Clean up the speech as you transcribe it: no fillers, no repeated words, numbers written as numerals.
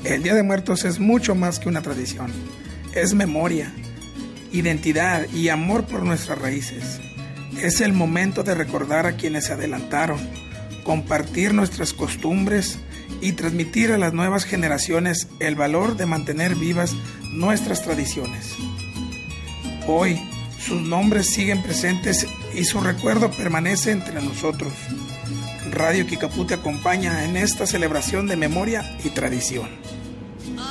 El Día de Muertos es mucho más que una tradición. Es memoria, identidad y amor por nuestras raíces. Es el momento de recordar a quienes se adelantaron, compartir nuestras costumbres y transmitir a las nuevas generaciones el valor de mantener vivas nuestras tradiciones. Hoy, sus nombres siguen presentes y su recuerdo permanece entre nosotros. Radio Kickapoo te acompaña en esta celebración de memoria y tradición.